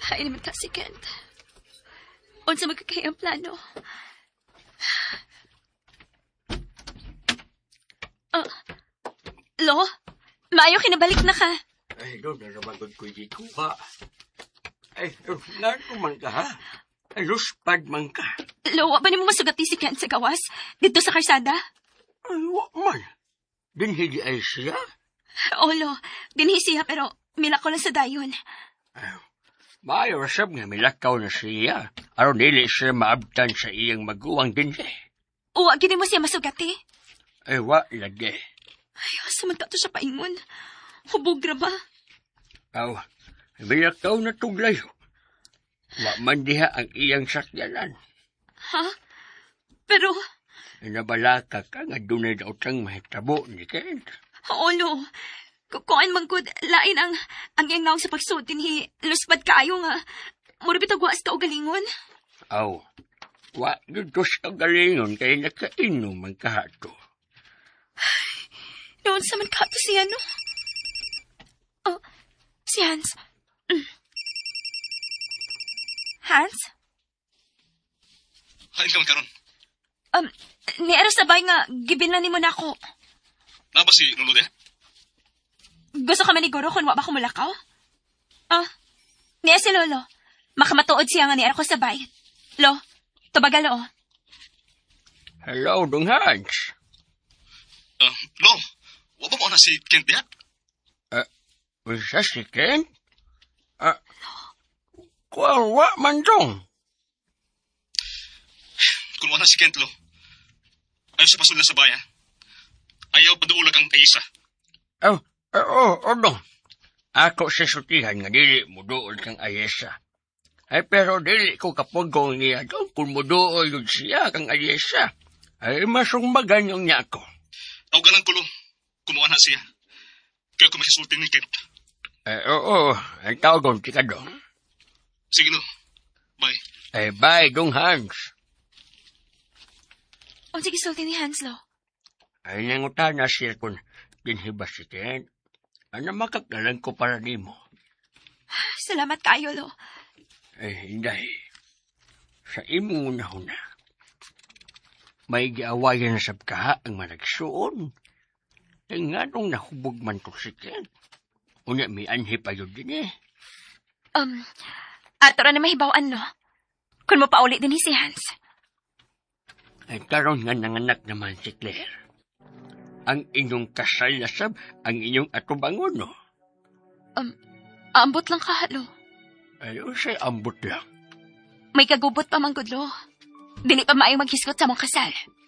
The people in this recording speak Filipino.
Ay naman ka si Kent. Unsa magkakayang plano? Lo? Maayo kinabalik na ka. Ay, doon, naramagod ko dito ha. Ay, nga man ka ha. Ay, luspad man ka. Lo, wa ba ni mo masugati si Kent sa gawas? Dito sa karsada? Ay, wa man. Dinhidi ay siya. Oo, Lo. Dinhi siya pero milak ko lang sa dayon. Ay, maayo rasab nga milakaw na siya. Aron dili siya maabtan sa iyang maguwang dinhi. Uwa, gini mo siya masugati? Ay, wa lagi. Ay, samanta to siya paingon. Hubog ra ba? Aw, milakaw na tuglayo. Wa man diha ang iyang sakyanan. Ha? Pero... Nabalaka ka nga dunay daw tang mahitabo ni Kent. Oo, Lo. Kukuan man gud lain ang iyang naong sa pagsuot dinhi luspad kaayo nga. Murabit og waas ka og galingon. Aw, wa dito sa galingon kay nakainom man kahato. Noon sa man kato siya, no? Oh, si Hans. Hans? Hain ka man karon. Niara sabay nga, gibinan ni mo na ako. Naba si Lolo de? Gusto ka maniguro kung wa ba kumulakaw? Niya si Lolo. Makamatuod siya nga niara ko sabay. Lo, tubaga lo. Hello, Dong Hans. Lo, wa ba mo na si Kent diha? Siya si Kent? Kuwang wa man dong. Kung wala si Kent, Lo. Ayaw sa pasul na sa bayan. Ayaw paduulag ang kaisa. Oo, dong. Ako sa sutihan nga dili mo dool kang ayesa. Ay, pero dili ko kapagong niya dong kung mo dool yun siya kang ayesa. Ay, masungbagan yung niya ako. Ako galang ko, Lo. Kumuha na siya. Kaya ko masisultin ni Kent. Oo. Ay, tawagong tika dong. Sige, Lo. Bye. Ay, bye, Dong Hans. O sige, sulti ni Hans, Lo. Ay, nanguta na siya kung dinhiba si Kent. Ano makakalan ko para di mo? Salamat kayo, Lo. Ay, hindi. Sa imo na huna. May giawayan na sab ka ang managsuon. Ay nga nung nahubog man to si Kent. Una, may anhi pa yun din eh. Ato ra na mahibawaan, no? Kung mo paulit din si Hans. Ay karon nga nanganak naman si Claire. Ang inyong kasal na sab, ang inyong atubangon, no? Ambot lang ka, Lo. Ay, say ambot lang. May kagubot pa man, Lo. Dili pa maayong maghiskot sa mong kasal.